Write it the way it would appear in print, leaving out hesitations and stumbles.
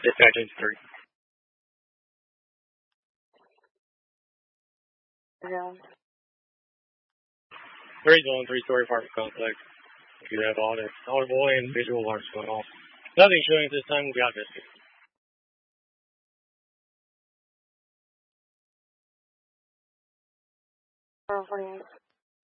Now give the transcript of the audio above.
Dispatch 3. Yeah. 3-1, 3-story apartment complex. If you have audible and visual alarms going off. Nothing showing at this time. We got this. 48.